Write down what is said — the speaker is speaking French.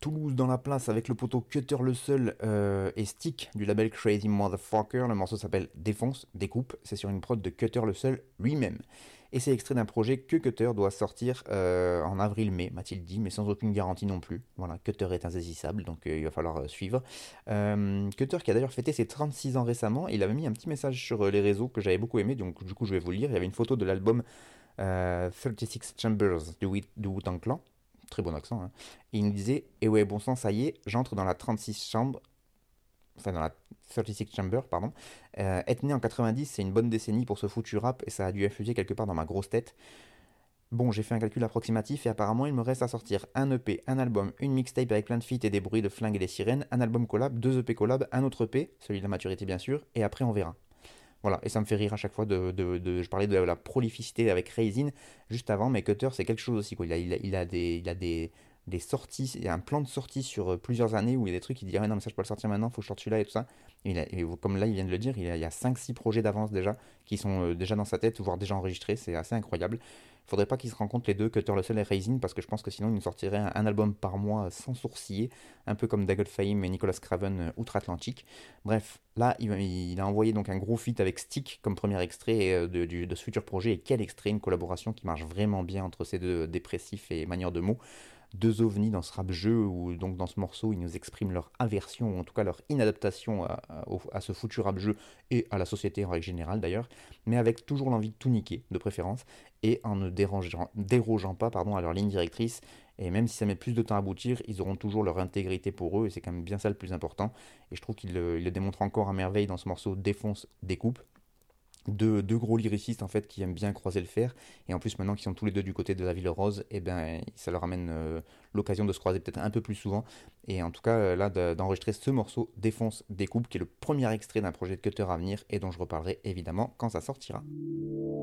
Toulouse dans la place avec le poteau Cutter le seul et Stick du label Crazy Motherfucker. Le morceau s'appelle Défonce, Découpe. C'est sur une prod de Cutter le seul lui-même. Et c'est extrait d'un projet que Cutter doit sortir en avril-mai, m'a-t-il dit, mais sans aucune garantie non plus. Voilà, Cutter est insaisissable, donc il va falloir suivre. Cutter qui a d'ailleurs fêté ses 36 ans récemment, il avait mis un petit message sur les réseaux que j'avais beaucoup aimé, donc du coup je vais vous le lire. Il y avait une photo de l'album 36 Chambers du Wu-Tang Clan. Très bon accent, hein. Et il nous disait, et ouais, bon sang, ça y est, j'entre dans la 36 chambre, enfin dans la 36 Chamber, pardon. Être né en 90, c'est une bonne décennie pour ce foutu rap, et ça a dû infuser quelque part dans ma grosse tête. Bon, j'ai fait un calcul approximatif, et apparemment, il me reste à sortir un EP, un album, une mixtape avec plein de feats et des bruits de flingues et des sirènes, un album collab, deux EP collab, un autre EP, celui de la maturité bien sûr, et après on verra. Voilà, et ça me fait rire à chaque fois je parlais de la prolificité avec Raisin juste avant, mais Cutter c'est quelque chose aussi, quoi. Il a des sorties, il y a un plan de sortie sur plusieurs années où il y a des trucs, il dit ah non mais ça je peux le sortir maintenant, faut que je sorte celui-là et tout ça. Et comme là il vient de le dire, il y a 5-6 projets d'avance déjà qui sont déjà dans sa tête, voire déjà enregistrés, c'est assez incroyable. Faudrait pas qu'ils se rencontrent les deux, Cutter le seul et Raisin, parce que je pense que sinon ils nous sortiraient un album par mois sans sourciller, un peu comme Daggle Fame et Nicolas Craven outre-Atlantique. Bref, là, il a envoyé donc un gros feat avec Stick comme premier extrait de ce futur projet. Et quel extrait, une collaboration qui marche vraiment bien entre ces deux dépressifs et manières de mots. Deux ovnis dans ce rap-jeu, ou donc dans ce morceau, ils nous expriment leur aversion, ou en tout cas leur inadaptation à ce foutu rap-jeu et à la société en règle générale d'ailleurs, mais avec toujours l'envie de tout niquer, de préférence, et en ne dérogeant pas à leur ligne directrice. Et même si ça met plus de temps à aboutir, ils auront toujours leur intégrité pour eux, et c'est quand même bien ça le plus important. Et je trouve qu'il le démontre encore à merveille dans ce morceau Défonce, Découpe. Deux gros lyricistes en fait qui aiment bien croiser le fer, et en plus maintenant qu'ils sont tous les deux du côté de la ville rose, et ben ça leur amène l'occasion de se croiser peut-être un peu plus souvent. Et en tout cas là d'enregistrer ce morceau Défonce, Découpe, qui est le premier extrait d'un projet de Cutter à venir et dont je reparlerai évidemment quand ça sortira.